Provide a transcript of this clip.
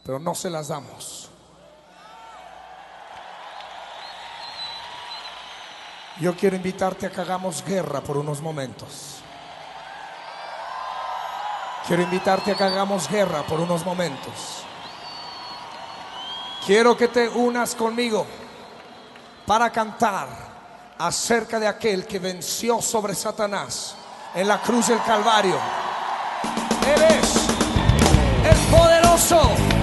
pero no se las damos. Yo quiero invitarte a que hagamos guerra por unos momentos. Quiero invitarte a que hagamos guerra por unos momentos. Quiero que te unas conmigo para cantar acerca de aquel que venció sobre Satanás en la cruz del Calvario. Él es el poderoso.